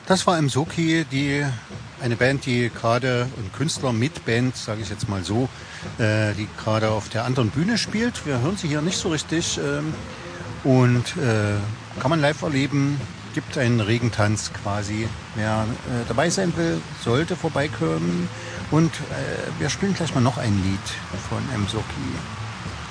Das war Msoki, eine Band, die gerade, ein Künstler mit Band, sage ich jetzt mal so, die gerade auf der anderen Bühne spielt. Wir hören sie hier nicht so richtig und kann man live erleben. Gibt einen Regentanz quasi. Wer dabei sein will, sollte vorbeikommen. Und wir spielen gleich mal noch ein Lied von Msoki.